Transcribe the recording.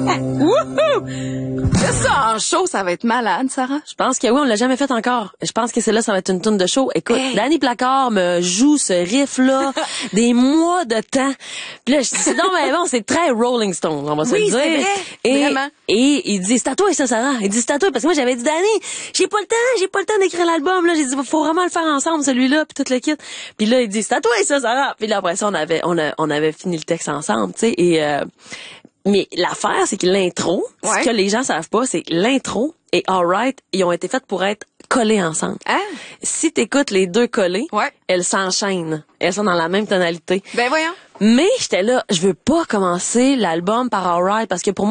Wouhou! Ça, en show, ça va être malade, Sarah. Je pense que oui, on l'a jamais fait encore. Je pense que c'est là, ça va être une tourne de show. Écoute, Danny Placard me joue ce riff-là des mois de temps. Puis là, je dis, non, mais bon, c'est très Rolling Stone, on va se le dire. C'est vrai. Vraiment. Et il dit, c'est à toi, ça, Sarah. Il dit, c'est à toi, parce que moi, j'avais dit, Danny, j'ai pas le temps d'écrire l'album, là. J'ai dit, faut vraiment le faire ensemble, celui-là, puis tout le kit. Puis là, il dit, c'est à toi, ça, Sarah. Puis là, après ça, on avait fini le texte ensemble, tu sais, mais l'affaire, c'est que l'intro, ce que les gens savent pas, c'est que l'intro et Alright, ils ont été faits pour être collés ensemble. Ah. Si t'écoutes les deux collés, elles s'enchaînent. Elles sont dans la même tonalité. Ben voyons. Mais j'étais là, je veux pas commencer l'album par Alright parce que pour moi,